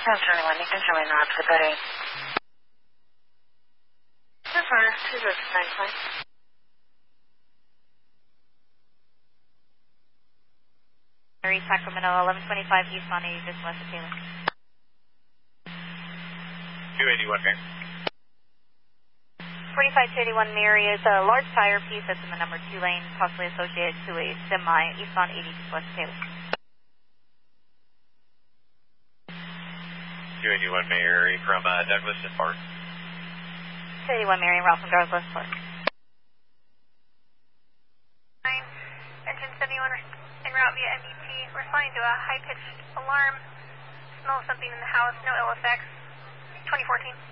1071, you can show me not to Betty. This one, 2095. Mary, Sacramento, 1125 East 180, just west of Taylor. 281, Mary. 45 to 81 Mary is a large tire piece that's in the number 2 lane, possibly associated to a semi, eastbound 80, just west of Taylor. 281 Mary from Douglas to Park. 281 Mary, route from Douglas Park. Engine 71 en route via MDT. Responding to a high-pitched alarm. Smell something in the house, no ill effects. 2014.